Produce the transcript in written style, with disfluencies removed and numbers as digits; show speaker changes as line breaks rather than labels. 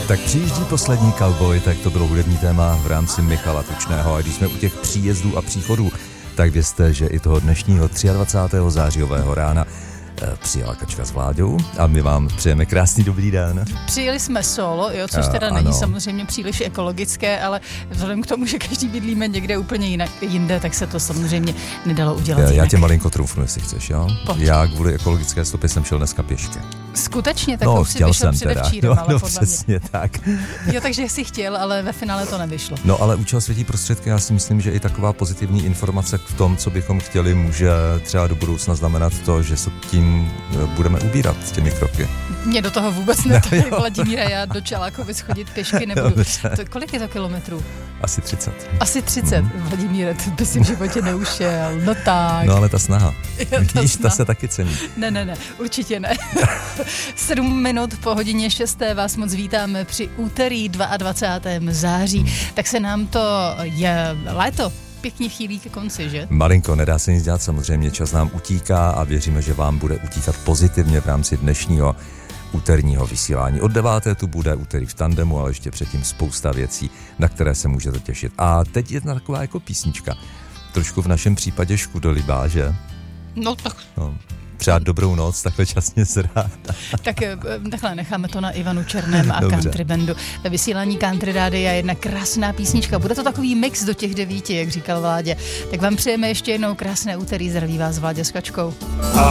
Tak přijíždí poslední cowboy, tak to bylo hudební téma v rámci Michala Tučného. A když jsme u těch příjezdů a příchodů, tak vězte, že i toho dnešního 23. zářijového rána přijela Kačka s Vláďou a my vám přejeme krásný dobrý den.
Přijeli jsme solo, jo, což teda není samozřejmě příliš ekologické, ale vzhledem k tomu, že každý bydlíme někde úplně jinde, tak se to samozřejmě nedalo udělat jinak.
Já tě malinko trumfnu, jestli chceš, jo?
Pojď.
Já kvůli ekologické stopě jsem šel dneska pěšky.
Skutečně, tak už si vyšel předevčírem, ale podle
přesně
mě.
tak.
Jo, takže jsi chtěl, ale ve finále to nevyšlo.
No ale účel světí prostředky, já si myslím, že i taková pozitivní informace v tom, co bychom chtěli, může třeba do budoucna znamenat to, že se tím budeme ubírat těmi kroky.
Mě do toho vůbec netají, Vladimíra, já do Čelákovic chodit pěšky nebudu. Kolik je to kilometrů?
Asi 30.
Asi 30, Vladimíre, to by si v životě neušel, no tak.
No ale ta snaha, víš, ta se taky cení.
Ne, určitě ne. 7 minut po hodině 6. vás moc vítáme při úterý 22. září. Tak se nám to je léto pěkně chýlí ke konci, že?
Malinko, nedá se nic dělat, samozřejmě čas nám utíká a věříme, že vám bude utíkat pozitivně v rámci dnešního úterního vysílání. Od 9. tu bude úterý v tandemu, ale ještě předtím spousta věcí, na které se můžete těšit. A teď jedna taková jako písnička. Trošku v našem případě škudolibá, že?
No tak.
No. Přát dobrou noc, takhle časně zrát.
Tak takhle necháme to na Ivanu Černém a
Dobře.
Country Bandu. Ve vysílání Country Rádia je jedna krásná písnička. Bude to takový mix do těch 9, jak říkal Vládě. Tak vám přejeme ještě jednou krásné úterý. Zdraví vás Vládě s Kačkou.